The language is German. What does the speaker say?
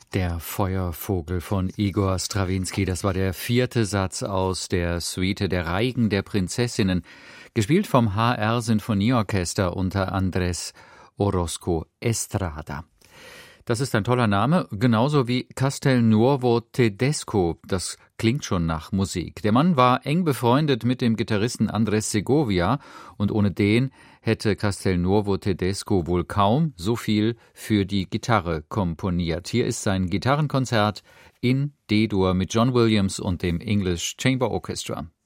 Der Feuervogel von Igor Strawinski, das war der 4. Satz aus der Suite Der Reigen der Prinzessinnen, gespielt vom HR Sinfonieorchester unter Andrés Orozco Estrada. Das ist ein toller Name, genauso wie Castelnuovo Tedesco. Das klingt schon nach Musik. Der Mann war eng befreundet mit dem Gitarristen Andrés Segovia und ohne den hätte Castelnuovo Tedesco wohl kaum so viel für die Gitarre komponiert. Hier ist sein Gitarrenkonzert in D-Dur mit John Williams und dem English Chamber Orchestra.